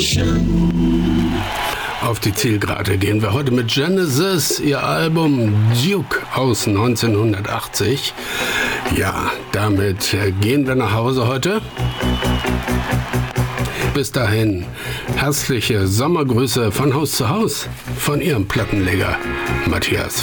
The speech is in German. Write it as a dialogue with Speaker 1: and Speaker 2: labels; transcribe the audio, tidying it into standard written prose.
Speaker 1: Auf die Zielgerade gehen wir heute mit Genesis, ihr Album Duke aus 1980. Ja, damit gehen wir nach Hause heute. Bis dahin, herzliche Sommergrüße von Haus zu Haus, von Ihrem Plattenleger Matthias